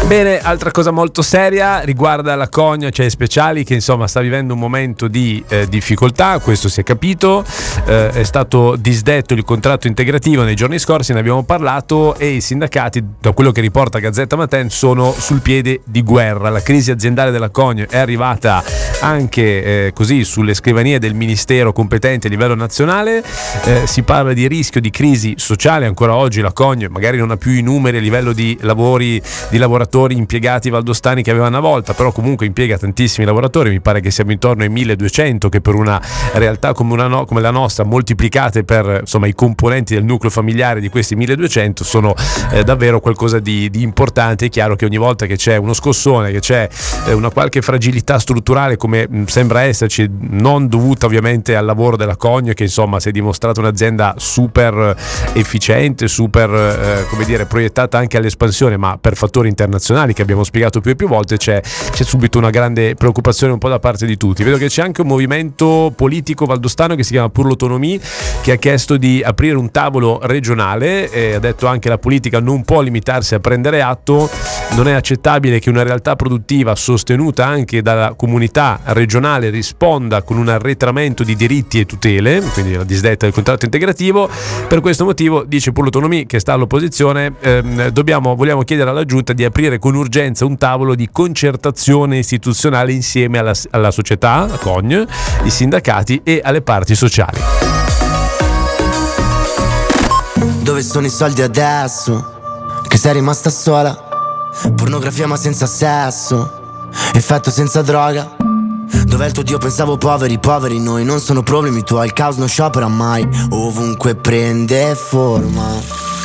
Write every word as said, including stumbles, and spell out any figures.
Bene, altra cosa molto seria riguarda la Cogna, cioè Speciali, che insomma sta vivendo un momento di eh, difficoltà, questo si è capito. Eh, è stato disdetto il contratto integrativo nei giorni scorsi, ne abbiamo parlato, e i sindacati, da quello che riporta Gazzetta Matin, sono sul piede di guerra. La crisi aziendale della Cogna è arrivata anche eh, così sulle scrivanie del ministero competente a livello nazionale. Eh, si parla di rischio di crisi sociale. Ancora oggi la Cogna magari non ha più i numeri a livello di lavori di lavoratori impiegati valdostani che aveva una volta, però comunque impiega tantissimi lavoratori. Mi pare che siamo intorno ai milleduecento, che per una realtà come, una no, come la nostra, moltiplicate per insomma i componenti del nucleo familiare di questi milleduecento, sono eh, davvero qualcosa di, di importante. È chiaro che ogni volta che c'è uno scossone, che c'è eh, una qualche fragilità strutturale, come mh, sembra esserci, non dovuta ovviamente al lavoro della Cogna, che insomma si è dimostrata un'azienda super efficiente, super eh, come dire proiettata anche all'espansione, ma per fattori internazionali che abbiamo spiegato più e più volte c'è, c'è subito una grande preoccupazione un po' da parte di tutti. Vedo che c'è anche un movimento politico valdostano che si chiama Pur l'Autonomie, che ha chiesto di aprire un tavolo regionale, e ha detto anche la politica non può limitarsi a prendere atto. Non è accettabile che una realtà produttiva sostenuta anche dalla comunità regionale risponda con un arretramento di diritti e tutele, quindi la disdetta del contratto integrativo. Per questo motivo, dice Pur l'Autonomie, che sta all'opposizione, ehm, dobbiamo, vogliamo chiedere alla Giunta di aprire con urgenza un tavolo di concertazione istituzionale insieme alla, alla società, la Cogna, i sindacati e alle parti sociali. Dove sono i soldi adesso? Che sei rimasta sola? Pornografia ma senza sesso, effetto senza droga. Dov'è il tuo Dio? Pensavo poveri, poveri noi. Non sono problemi tuoi, il caos non sciopera mai. Ovunque prende forma.